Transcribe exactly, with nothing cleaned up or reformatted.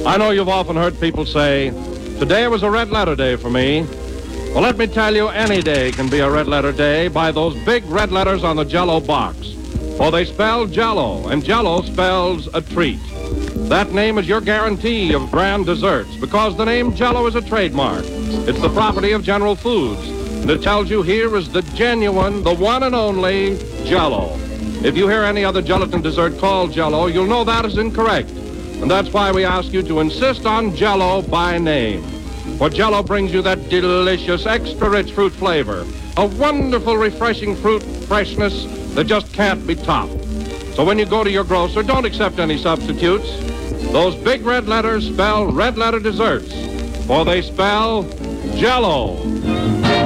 I know you've often heard people say, today was a red letter day for me. Well, let me tell you, any day can be a red letter day by those big red letters on the Jell-O box. For they spell Jell-O, and Jell-O spells a treat. That name is your guarantee of grand desserts, because the name Jell-O is a trademark. It's the property of General Foods, and it tells you here is the genuine, the one and only Jell-O. If you hear any other gelatin dessert called Jell-O, you'll know that is incorrect. And that's why we ask you to insist on Jell-O by name. For Jell-O brings you that delicious, extra-rich fruit flavor, a wonderful, refreshing fruit freshness that just can't be topped. So when you go to your grocer, don't accept any substitutes. Those big red letters spell red letter desserts, for they spell Jell-O.